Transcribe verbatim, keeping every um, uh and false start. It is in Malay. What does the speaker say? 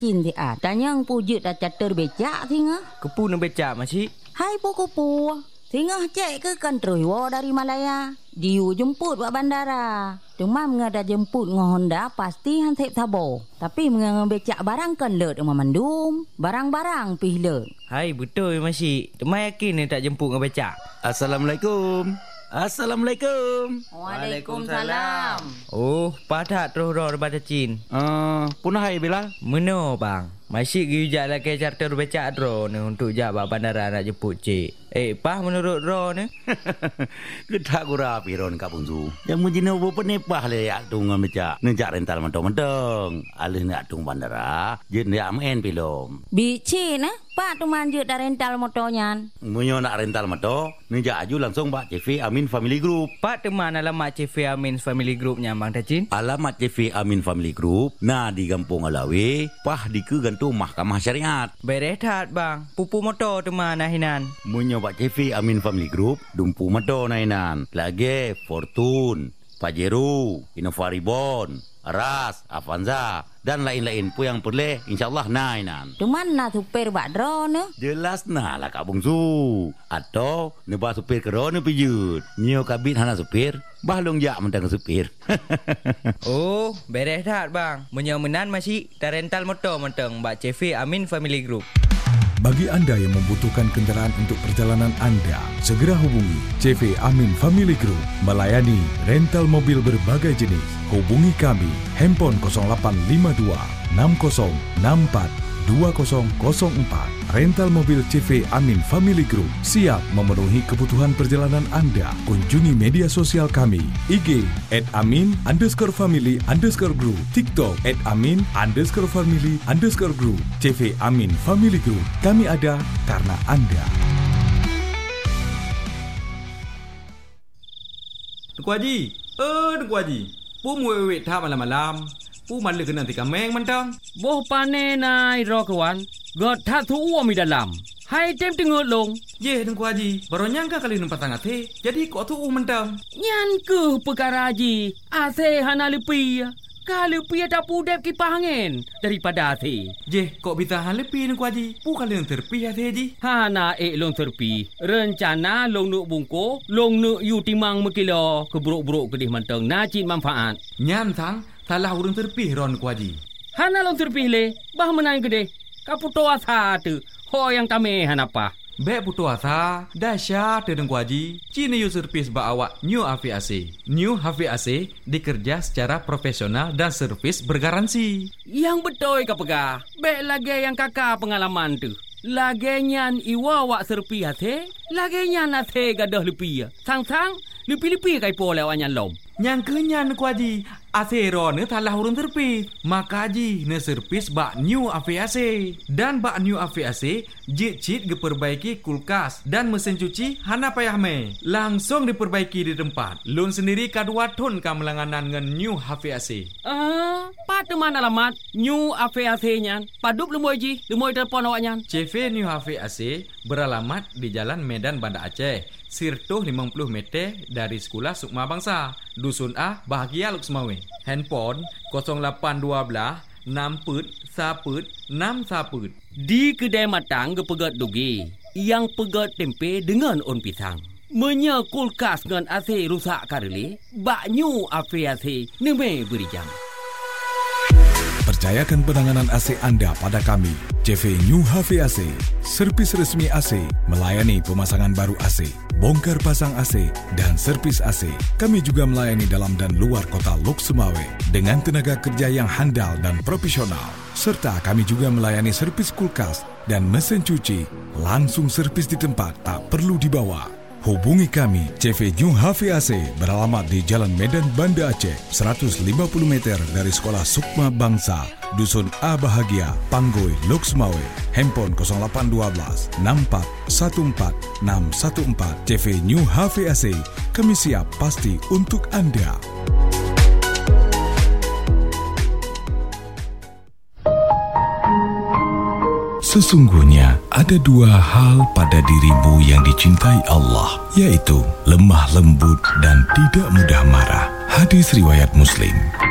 Cin ti ah, tanyang pujut dah catur becak tinga. Kepu nak becak masih? Hai puku-pu. Tinga cek ke kan Troywo dari Malaya. Diu jemput buat bandara. Cuma mengada jemput dengan Honda pasti hansip sabo. Tapi mengada becak barang kan let dengan mandum. Barang-barang pih let. Hai betul masih. Temai yakin ni tak jemput dengan becak. Assalamualaikum. Assalamualaikum. Waalaikumsalam. Oh, padat terus roh daripada Cin. Uh, punah hai Bilal? Meno bang. Masih gijak lagi charter becak ro ni untuk jak bak bandara nak jemput cik. Eh, pah menurut ro ni? Kedak gura piron Kak Bungsu. Yang menjina apa nepah le yak tung becak. Nejak rental mentong-mentong. Alih nak tung bandara, je nak main pilom. Bici nah, pak tu manjut dah rental motornya. Munyo nak rental motor, nejak aju langsung Pak C V Amin Family Group. Pak teman alamat C V Amin Family Group nya bang Tacin. Alamat C V Amin Family Group nah di Kampung Alawi, pah di ke gantung Mahkamah Syariat. Berehat bang, pupu motor teman nahinan. Munyo Pak C V Amin Family Group, dumpu motor nahinan. Lagi Fortune, Pajero, Innova Reborn, Aras, Avanza dan lain-lain pun yang perlu insyaAllah nahinan. Cuman nak supir bak dro ni? Jelas nah lah Kak Bungsu. Atau nebah supir kero ni pijut. Nyo kabit hana supir, bahlong jak mentang supir. Oh, berehat bang. Menyomenan masih dah rental motor mentang Mbak C V Amin Family Group. Bagi anda yang membutuhkan kenderaan untuk perjalanan anda, segera hubungi C V Amin Family Group melayani rental mobil berbagai jenis. Hubungi kami handphone kosong lapan lima dua enam kosong enam empat dua kosong kosong empat. Rental mobil C V Amin Family Group siap memenuhi kebutuhan perjalanan anda. Kunjungi media sosial kami I G at amin underscore family underscore group, TikTok at amin underscore family underscore group. C V Amin Family Group, kami ada karena anda. Tuku Haji, eh Tuku Haji, pu muwek tak malam-malam. Pu malu kena tika meng mentang. Boh pane nai ro kawan. God tak tu uam di dalam. Hai tem tengok long. Ye Tuku Haji, baru nyangka kali numpat tangat he. Jadi kok tu u mentang. Nyan ke perkara Haji. Ase hana lepi. Kalau pi ada pudep kipas angin daripada ase. Je, kok bisa hal lepi Tuku Haji. Pu kali yang terpi ase Haji. Hana ek long terpi. Rencana long nuk bungko, long nuk yu timang mekilo keburuk-buruk kedih mentang najin manfaat. Nyan tang, salah urung terpi ron Tuku Haji. Hana long terpi le, bah menang kedih. Kaputo asa tu, ho yang tame hanapa. Bek putu asa, dahsyat Tuku Haji. Cini yu servis ba awak New H V A C. New H V A C dikerja secara profesional dan servis bergaransi. Yang betul ka pegah. Bek lagi yang kakak pengalaman tu. Lagi nyan iwa wak serpi hati, lagi nyan hati gadah lepi. Sang-sang, lepi-lepi kai po lewat nyan lom. Yang kenyan Tuku Haji, asero ne talah urun terpi. Maka Haji ne servis bak New H V A C. Dan bak New H V A C, jit-jit diperbaiki kulkas dan mesin cuci hana payah me. Langsung diperbaiki di tempat. Lun sendiri kadua ton ka melanganan dengan New H V A C. Ah, pat mana alamat New H V A C nyan? Padup lemoi Haji, lemoi telefon awak nyan. C V New H V A C beralamat di Jalan Medan Banda Aceh. Sirtuh lima puluh meter dari Sekolah Sukma Bangsa. Dusun A, Bahagia Luksmawe. Handphone kosong lapan dua enam put saput enam saput. Di kedai matang ke pegat dugi. Yang pegat tempe dengan on pisang. Menya kulkas dengan A C rusak kareli. Bak New H V A C neme beri jam. Percayakan penanganan A C anda pada kami. C V New H V A C, servis resmi A C, melayani pemasangan baru A C, bongkar pasang A C dan servis A C. Kami juga melayani dalam dan luar kota Lok Sumawe dengan tenaga kerja yang handal dan profesional. Serta kami juga melayani servis kulkas dan mesin cuci. Langsung servis di tempat, tak perlu dibawa. Hubungi kami, C V New H V A C beralamat di Jalan Medan Banda Aceh, seratus lima puluh meter dari Sekolah Sukma Bangsa, Dusun A Bahagia, Panggoi, Lok Sumawe. Handphone kosong lapan dua enam empat satu empat enam satu empat. C V New H V A C, kami siap pasti untuk anda. Sesungguhnya ada dua hal pada dirimu yang dicintai Allah, yaitu lemah lembut dan tidak mudah marah. Hadis riwayat Muslim.